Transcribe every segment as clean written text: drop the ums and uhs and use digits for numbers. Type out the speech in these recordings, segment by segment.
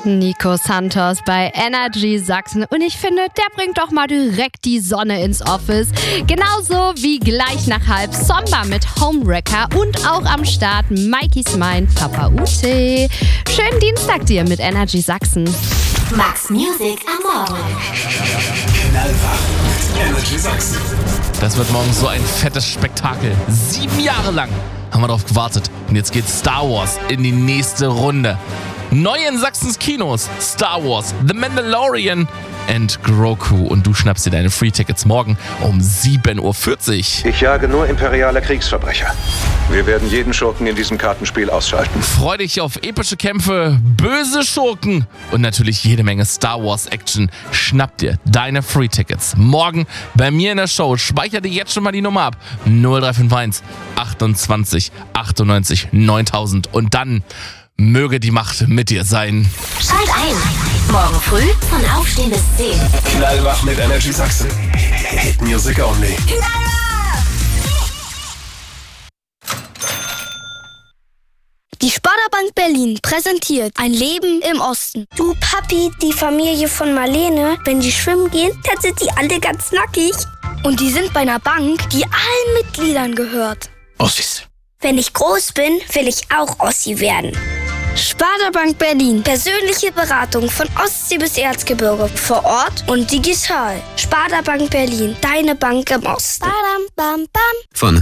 Nico Santos bei Energy Sachsen. Und ich finde, der bringt doch mal direkt die Sonne ins Office. Genauso wie gleich nach halb Somba mit Homewrecker und auch am Start Mikeys Mind Papa Ute. Schönen Dienstag dir mit Energy Sachsen. Max Music am Morgen. Knallwach mit Energy Sachsen. Das wird morgen so ein fettes Spektakel. 7 Jahre lang haben wir darauf gewartet. Und jetzt geht Star Wars in die nächste Runde. Neu in Sachsens Kinos. Star Wars, The Mandalorian and Grogu. Und du schnappst dir deine Free-Tickets morgen um 7.40 Uhr. Ich jage nur imperiale Kriegsverbrecher. Wir werden jeden Schurken in diesem Kartenspiel ausschalten. Freu dich auf epische Kämpfe, böse Schurken und natürlich jede Menge Star Wars Action. Schnapp dir deine Free-Tickets morgen bei mir in der Show. Speicher dir jetzt schon mal die Nummer ab. 0351 28 98 9000. Und dann möge die Macht mit dir sein. Schalt ein. Morgen früh von Aufstehen bis 10. Knallwach mit Energy Sachsen. Hit Music only. Die Sparda-Bank Berlin präsentiert ein Leben im Osten. Du Papi, die Familie von Marlene, wenn die schwimmen gehen, dann sind die alle ganz nackig. Und die sind bei einer Bank, die allen Mitgliedern gehört. Ossis. Wenn ich groß bin, will ich auch Ossi werden. Sparda-Bank Berlin. Persönliche Beratung von Ostsee bis Erzgebirge. Vor Ort und digital. Sparda-Bank Berlin. Deine Bank im Osten. Badam, bam, bam. Von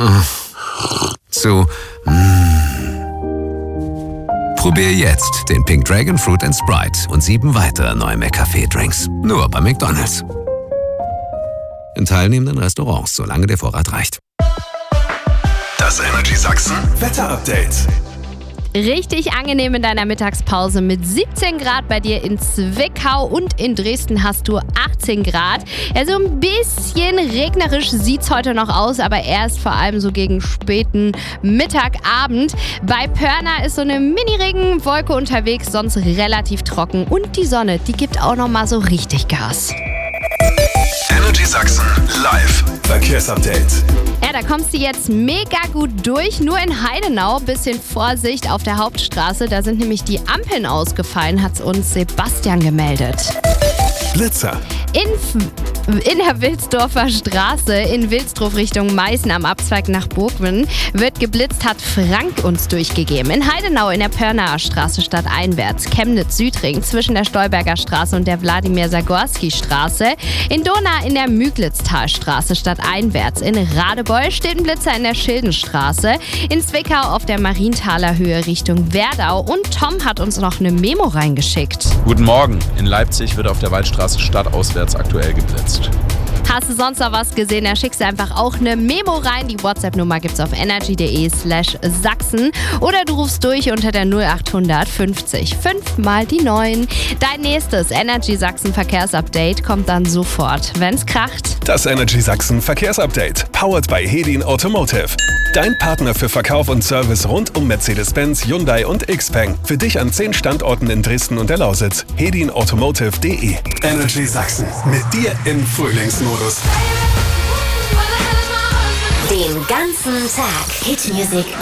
zu Probier jetzt den Pink Dragon Fruit & Sprite und 7 weitere neue McCafé-Drinks. Nur bei McDonald's. In teilnehmenden Restaurants, solange der Vorrat reicht. Das Energy Sachsen Wetter-Update. Richtig angenehm in deiner Mittagspause mit 17 Grad bei dir in Zwickau und in Dresden hast du 18 Grad. Also ein bisschen regnerisch sieht es heute noch aus, aber erst vor allem so gegen späten Mittagabend. Bei Pörna ist so eine Mini-Regenwolke unterwegs, sonst relativ trocken. Und die Sonne, die gibt auch noch mal so richtig Gas. Energy Sachsen live Verkehrsupdate. Ja, da kommst du jetzt mega gut durch. Nur in Heidenau, bisschen Vorsicht auf der Hauptstraße. Da sind nämlich die Ampeln ausgefallen, hat's uns Sebastian gemeldet. Blitzer. In der Wilsdorfer Straße in Wilsdorf Richtung Meißen am Abzweig nach Burgwin wird geblitzt, hat Frank uns durchgegeben. In Heidenau in der Pörnaer Straße stadteinwärts, Chemnitz-Südring zwischen der Stolberger Straße und der Wladimir-Sagorski-Straße. In Donau in der Müglitztalstraße stadteinwärts. In Radebeul steht ein Blitzer in der Schildenstraße. In Zwickau auf der Marienthaler Höhe Richtung Werdau. Und Tom hat uns noch eine Memo reingeschickt. Guten Morgen. In Leipzig wird auf der Waldstraße stadtauswärts aktuell geblitzt. Hast du sonst noch was gesehen, dann schickst du einfach auch eine Memo rein. Die WhatsApp-Nummer gibt's auf energy.de/Sachsen oder du rufst durch unter der 0800 50 5 mal die 9. Dein nächstes Energy Sachsen Verkehrsupdate kommt dann sofort, wenn's kracht. Das Energy Sachsen Verkehrsupdate. Powered by Hedin Automotive. Dein Partner für Verkauf und Service rund um Mercedes-Benz, Hyundai und Xpeng. Für dich an 10 Standorten in Dresden und der Lausitz. hedinautomotive.de. Energy Sachsen. Mit dir im Frühlingsmodus. Den ganzen Tag Hit Music